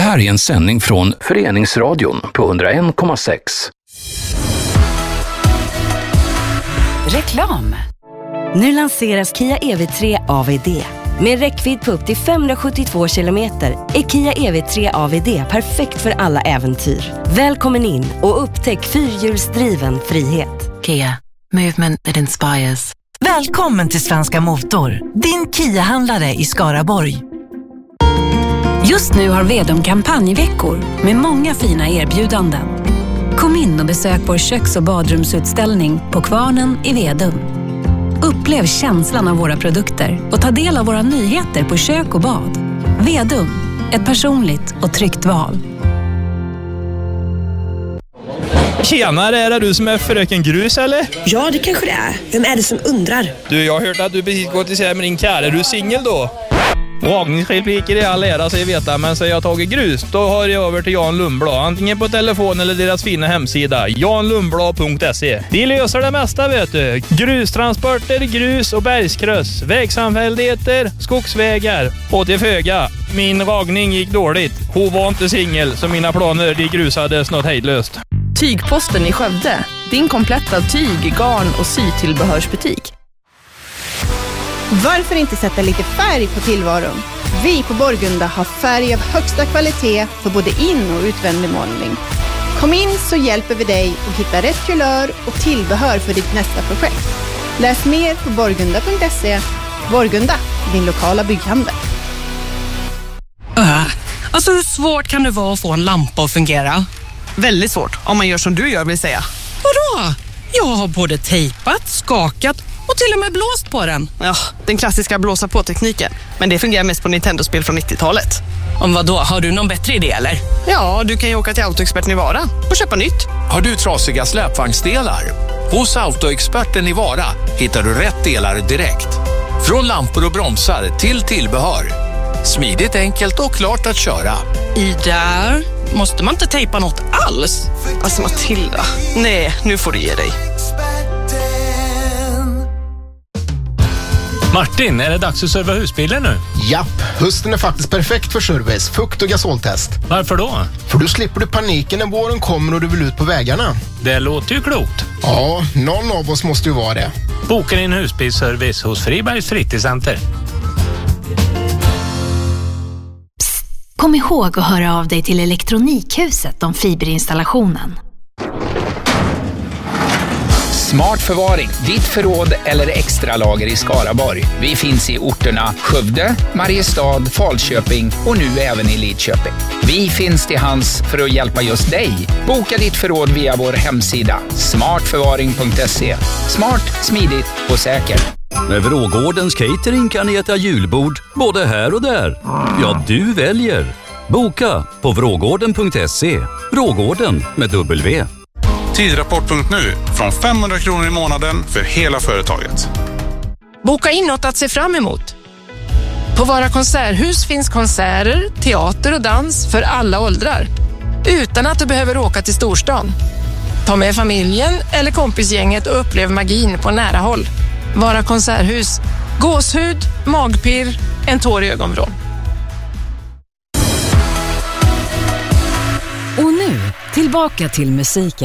här är en sändning från Föreningsradion på 101,6. Reklam. Nu lanseras Kia EV3 AVD. Med räckvidd på upp till 572 kilometer är Kia EV3 AVD perfekt för alla äventyr. Välkommen in och upptäck fyrhjulsdriven frihet. Kia, movement that inspires. Välkommen till Svenska Motor, din Kia-handlare i Skaraborg. Just nu har Vedum kampanjveckor med många fina erbjudanden. Kom in och besök vår köks- och badrumsutställning på Kvarnen i Vedum. Upplev känslan av våra produkter och ta del av våra nyheter på kök och bad. Vedum, ett personligt och tryggt val. Tjenare, är det du som är fröken Grus eller? Ja, det kanske det är. Vem är det som undrar? Du, jag har hört att du precis gått isär med din kär. Är du singel då? Ragningsrepliker i all ära så jag veta, men så jag tagit grus, då har jag över till Jan Lundblad. Antingen på telefon eller deras fina hemsida, janlundblad.se. Vi löser det mesta, vet du. Grustransporter, grus och bergskryss, vägsamfälligheter, skogsvägar och till föga. Min ragning gick dåligt. Hon var inte singel, så mina planer de grusades något hejdlöst. Tygposten i Skövde. Din kompletta tyg, garn och sytillbehörsbutik. Varför inte sätta lite färg på tillvaron? Vi på Borgunda har färg av högsta kvalitet för både in- och utvändig målning. Kom in så hjälper vi dig att hitta rätt kulör och tillbehör för ditt nästa projekt. Läs mer på borgunda.se. Borgunda, din lokala bygghandel. Alltså hur svårt kan det vara att få en lampa att fungera? Väldigt svårt, om man gör som du gör vill säga. Vadå? Jag har både tejpat, skakat och till och med blåst på den. Ja, den klassiska blåsa på-tekniken. Men det fungerar mest på Nintendo-spel från 90-talet. Om vad då? Har du någon bättre idé eller? Ja, du kan ju åka till Autoexperten i Vara och köpa nytt. Har du trasiga släpvagnsdelar? Hos Autoexperten i Vara hittar du rätt delar direkt. Från lampor och bromsar till tillbehör. Smidigt, enkelt och klart att köra. I där måste man inte tejpa något alls. Alltså Matilda, nej, nu får du ge dig. Martin, är det dags att serva husbilen nu? Japp, hösten är faktiskt perfekt för service, fukt- och gasoltest. Varför då? För då slipper du paniken när våren kommer och du vill ut på vägarna. Det låter ju klokt. Ja, någon av oss måste ju vara det. Boka din husbilsservice hos Fribergs fritidscenter. Psst, kom ihåg att höra av dig till Elektronikhuset om fiberinstallationen. Smart förvaring, ditt förråd eller extra lager i Skaraborg. Vi finns i orterna Skövde, Mariestad, Falköping och nu även i Lidköping. Vi finns till hands för att hjälpa just dig. Boka ditt förråd via vår hemsida smartförvaring.se. Smart, smidigt och säkert. Med Vrågårdens catering kan ni äta julbord både här och där. Ja, du väljer. Boka på vrågården.se. Vrågården med W. Tidrapport.nu från 500 kronor i månaden för hela företaget. Boka in något att se fram emot. På Vara konserthus finns konserter, teater och dans för alla åldrar. Utan att du behöver åka till storstan. Ta med familjen eller kompisgänget och upplev magin på nära håll. Vara konserthus. Gåshud, magpirr, en tår i ögonvrån. Och nu, tillbaka till musiken.